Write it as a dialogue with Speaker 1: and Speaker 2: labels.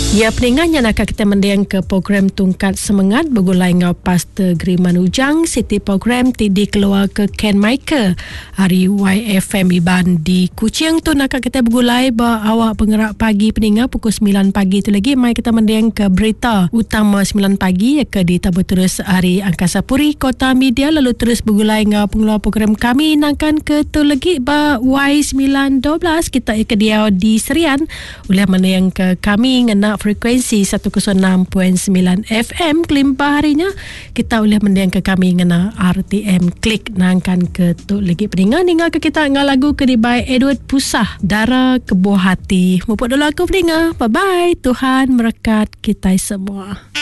Speaker 1: Ya, peninganya nak kita mendiang ke program Tungkat Semangat bergulai ngau Pastor Griman Ujang Siti program tidi keluar ke Ken Michael hari YFM Iban di Kuching tu nak kita bergulai awak penggerak pagi peninga pukul 9 pagi tu lagi mai kita mendiang ke berita utama 9 pagi ke ditabu terus hari Angkasa Puri Kota Media lalu terus bergulai ngau pengeluar program kami nangkan ke tu lagi Y912 kita ke dia di Serian boleh mendiang ke kami ngena frekuensi 106.9 FM kelimpah harinya kita boleh mendiang ke kami ngena RTM klik nangkan ke tu lagi peningan hingga ke kita ngah lagu ke di by Edward Pusah Dara Kebuah Hati mupuk dulu aku peningan bye bye Tuhan berkat kita semua.